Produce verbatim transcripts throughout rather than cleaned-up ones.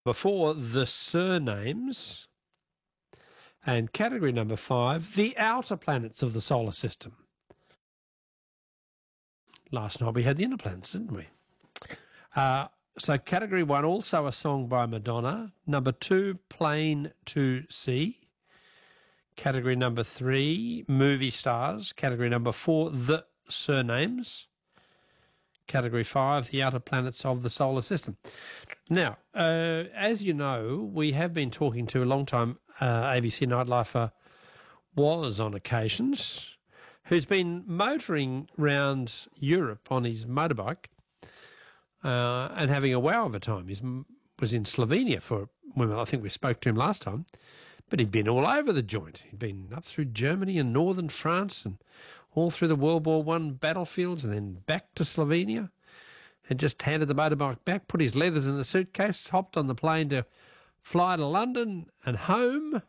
Before the surnames. And category number five, the outer planets of the solar system. Last night we had the inner planets, didn't we? Uh, so category one, also a song by Madonna. Number two, Plain to See. Category number three, movie stars. Category number four, the surnames. Category five, the outer planets of the solar system. Now, uh, as you know, we have been talking to a long time uh, A B C Nightlifer was on occasions, who's been motoring round Europe on his motorbike uh, and having a wow of a time. He was in Slovenia for, well, I think we spoke to him last time, but he'd been all over the joint. He'd been up through Germany and northern France and all through the World War One battlefields and then back to Slovenia, and just handed the motorbike back, put his leathers in the suitcase, hopped on the plane to fly to London and home.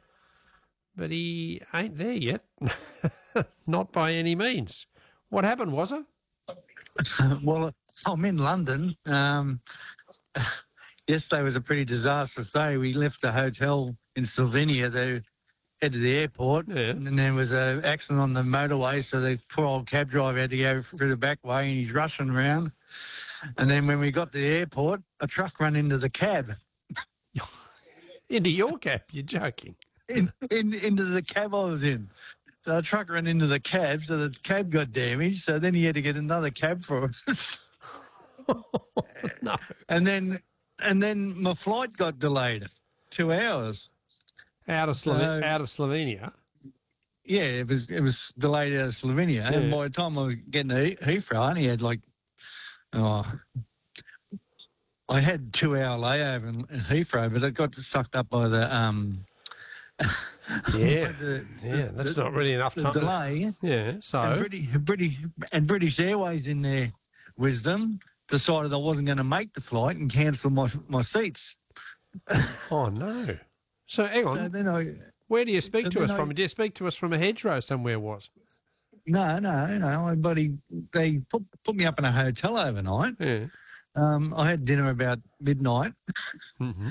But he ain't there yet. Not by any means. What happened, was it? Well, I'm in London. Um, yesterday was a pretty disastrous day. We left the hotel in Slovenia to head to the airport, yeah. and there was an accident on the motorway, so the poor old cab driver had to go through the back way, and he's rushing around. And then when we got to the airport, a truck ran into the cab. Into your cab? You're joking. In, in, into the cab I was in. So the truck ran into the cab, so the cab got damaged, so then he had to get another cab for us. No. And then, and then my flight got delayed two hours. Out of Slove- Uh, out of Slovenia? Yeah, it was it was delayed out of Slovenia. Yeah. And by the time I was getting to He- Heathrow, I only had like, oh, I had two hour layover in, in Heathrow, but it got sucked up by the um. Yeah, the, yeah, that's the, not really enough the time. to- delay. Yeah, so And British, British and British Airways, in their wisdom, decided I wasn't going to make the flight and cancelled my my seats. oh no. So hang on, So then I. where do you speak so to us then I- from? Do you speak to us from a hedgerow somewhere? Was No, no, no. Buddy, they put put me up in a hotel overnight. yeah. Um, I had dinner about midnight. Mm-hmm.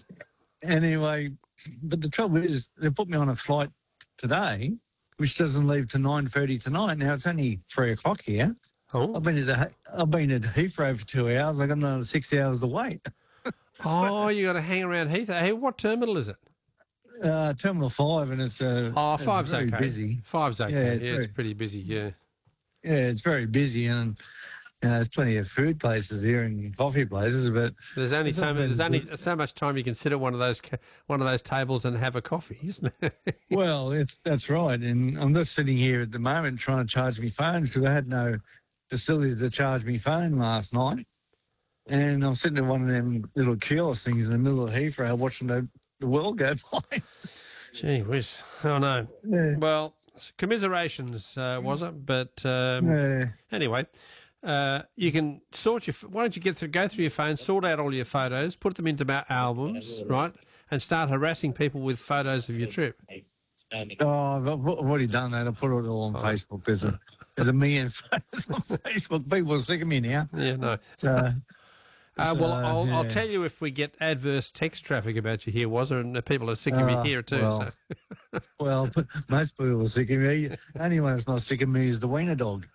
Anyway, but the trouble is, they put me on a flight today, which doesn't leave till nine thirty tonight. Now it's only three o'clock here. Oh, I've been at the I've been at Heathrow for two hours. I got another six hours to wait. oh, you got to hang around Heathrow. Hey, what terminal is it? Uh, Terminal five, and it's uh, Oh, it's five's very okay. busy. Five's okay. Yeah, Yeah, it's it's, very- pretty busy. Yeah. Yeah, it's very busy, and you know, there's plenty of food places here and coffee places, but There's only It's so not many, there's really only so much time you can sit at one of those ca- one of those tables and have a coffee, isn't it? well, it's that's right. And I'm just sitting here at the moment trying to charge me phones because I had no facility to charge me phone last night. And I'm sitting at one of them little kiosk things in the middle of Heathrow watching the, the world go by. Gee whiz. Oh no. Yeah. Well, commiserations, uh, was it? But um, Yeah. anyway, uh, you can sort your. Why don't you get through, go through your phone, sort out all your photos, put them into ma- albums, right, and start harassing people with photos of your trip. Oh, I've, I've already done that. I put it all on Facebook. There's a there's a million photos on Facebook. People are sick of me now. Yeah, no. So, Uh, well, So, I'll, I'll yeah. tell you if we get adverse text traffic about you here, was there? And the people are sick of you Uh, here too. well. So. well, most people are sick of me. The only one that's not sick of me is the wiener dog.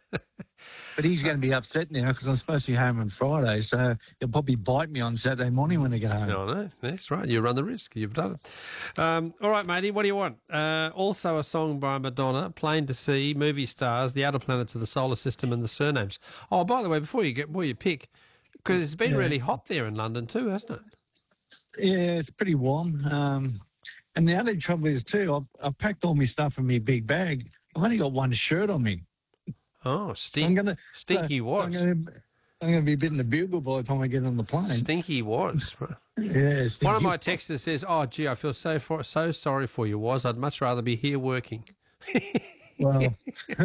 But he's going to be upset now because I'm supposed to be home on Friday, so he'll probably bite me on Saturday morning when I get home. No, no, that's right. You run the risk. You've done it. Um, all right, matey, what do you want? Uh, also a song by Madonna, Plain to See, movie stars, the outer planets of the solar system, and the surnames. Oh, by the way, before you get, before you pick, because it's been Yeah. really hot there in London too, hasn't it? Yeah, it's pretty warm. Um, and the other trouble is, too, I've, I've packed all my stuff in my big bag. I've only got one shirt on me. Oh, So stink, I'm gonna, stinky so was. I'm going to be bitten the bugle by the time I get on the plane. Stinky was. Yeah, stinky. One of my texters says, "Oh, gee, I feel so for, so sorry for you. Was I'd much rather be here working." Well,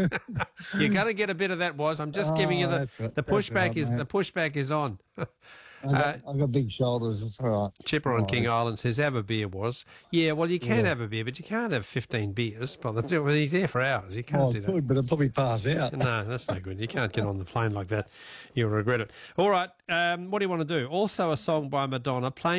You're going to get a bit of that. Was I'm just Oh, giving you the that's right, the that's pushback right, is mate. the pushback is on. I got, Uh, I got big shoulders. It's all right. Chipper on All King right. Island says, have a beer was. Yeah, well, you can Yeah. have a beer, but you can't have fifteen beers. By the time, well, he's there for hours. You can't Oh, do I that. could, but I'd probably pass out. No, that's no good. You can't get on the plane like that. You'll regret it. All right, um, what do you want to do? Also a song by Madonna, Plain